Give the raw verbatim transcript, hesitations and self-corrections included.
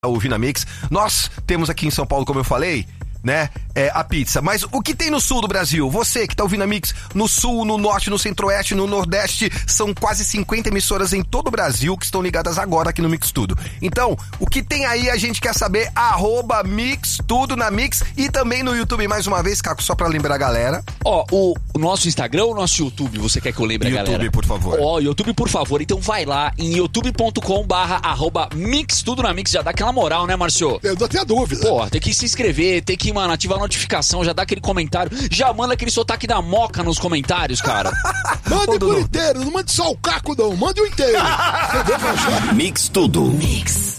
o Vinamix. Nós temos aqui em São Paulo, como eu falei, né, é, a pizza. Mas o que tem no sul do Brasil? Você que tá ouvindo a Mix no sul, no norte, no centro-oeste, no nordeste, são quase cinquenta emissoras em todo o Brasil que estão ligadas agora aqui no Mix Tudo. Então, o que tem aí a gente quer saber, arroba Mix Tudo na Mix e também no YouTube, mais uma vez, Caco, só pra lembrar a galera. Ó, o, o nosso Instagram ou o nosso YouTube, você quer que eu lembre a YouTube, galera? YouTube, por favor. Ó, YouTube, por favor, então vai lá em youtube ponto com barra arroba Mix Tudo na Mix, já dá aquela moral, né, Márcio? Eu não tenho dúvida. Pô, tem que se inscrever, tem que, mano, ativar a notificação, já dá aquele comentário, já manda aquele sotaque da moca nos comentários, cara. Mande por inteiro, não mande só o caco não, mande o inteiro. Mix Tudo. Mix.